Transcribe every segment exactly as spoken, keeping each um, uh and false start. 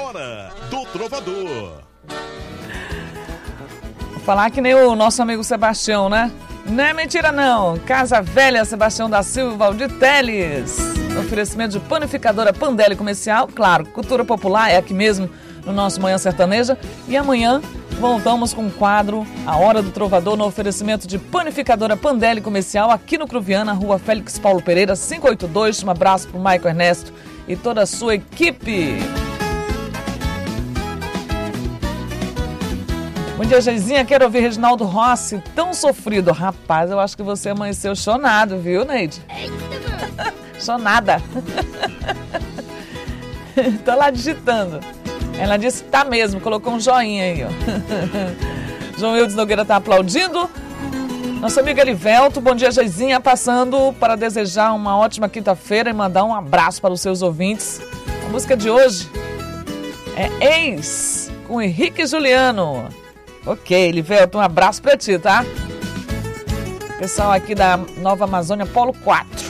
Hora do Trovador. Vou falar que nem o nosso amigo Sebastião, né? Não é mentira não. Casa Velha, Sebastião da Silva, Valdir Teles. Oferecimento de panificadora Pandeli Comercial. Claro, cultura popular é aqui mesmo no nosso Manhã Sertaneja. E amanhã voltamos com o quadro A Hora do Trovador no oferecimento de panificadora Pandeli Comercial aqui no Cruviana, Rua Félix Paulo Pereira, quinhentos e oitenta e dois. Um abraço pro Maicon Ernesto e toda a sua equipe. Bom dia, Geizinha. Quero ouvir Reginaldo Rossi, tão sofrido. Rapaz, eu acho que você amanheceu chonado, viu, Neide? Chonada. Tô lá digitando. Ela disse que tá mesmo, colocou um joinha aí, ó. João Eudes Nogueira tá aplaudindo. Nosso amigo Elivelto, bom dia, Geizinha, passando para desejar uma ótima quinta-feira e mandar um abraço para os seus ouvintes. A música de hoje é Ex, com Henrique e Juliano. Ok, Elivelto, um abraço para ti, tá? Pessoal aqui da Nova Amazônia, Polo quatro.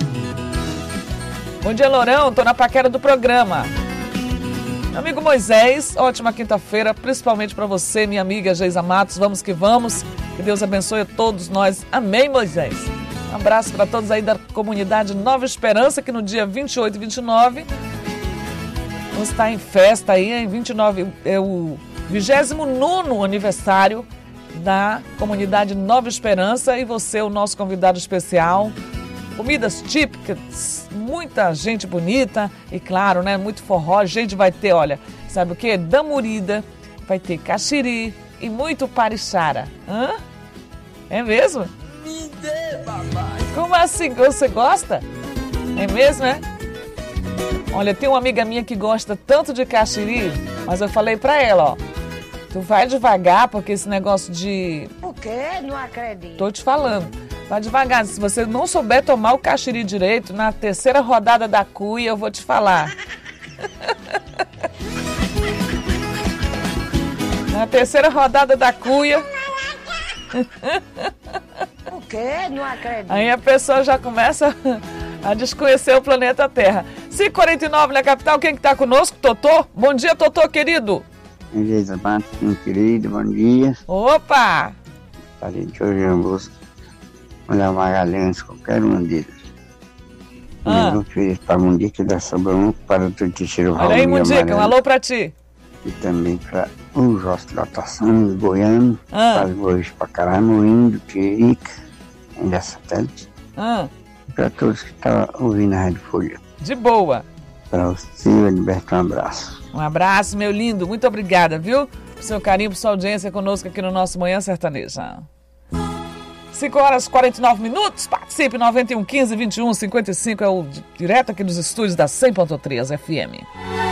Bom dia, Lourão, tô na paquera do programa. Meu amigo Moisés, ótima quinta-feira, principalmente para você, minha amiga Geisa Matos. Vamos que vamos. Que Deus abençoe a todos nós. Amém, Moisés. Um abraço para todos aí da comunidade Nova Esperança, que no dia vinte e oito e vinte e nove vamos estar em festa aí, em vinte e nove, é o vigésimo nono aniversário da comunidade Nova Esperança. E você, o nosso convidado especial. Comidas típicas, muita gente bonita e, claro, né, muito forró. A gente vai ter, olha, sabe o quê? Damurida, vai ter caxiri e muito parichara. Hã? É mesmo? Me dê, papai. Como assim? Você gosta? É mesmo, é? Olha, tem uma amiga minha que gosta tanto de caxiri, mas eu falei pra ela, ó, tu vai devagar, porque esse negócio de... O quê? Não acredito. Tô te falando. Vai devagar, se você não souber tomar o caxiri direito, na terceira rodada da cuia eu vou te falar. Na terceira rodada da cuia. O quê? Não acredito. Aí a pessoa já começa a desconhecer o planeta Terra. cinco e quarenta e nove na capital, quem que tá conosco? Totô? Bom dia, Totô, querido. Geisa Matos, meu querido, bom dia. Opa! A gente hoje é busca. Olha, Magalhães, qualquer uma deles. Ah. Eu fiz para Mundica da Sobrão, para o Tuticheiro Olha aí, Mundica, um alô pra ti. E também para o Josto Lotação, os goianos, Ah. para os bois para Caramuim, Tirica, ainda satélite. Ah. E para todos que estão ouvindo a Rádio Folha. De boa. Para o Silvio Liberto, um abraço. Um abraço, meu lindo. Muito obrigada, viu? Por seu carinho, por sua audiência conosco aqui no nosso Manhã Sertaneja. cinco horas e quarenta e nove minutos. Participe, noventa e um, quinze, vinte e um, cinquenta e cinco. É o direto aqui dos estúdios da cem ponto três F M.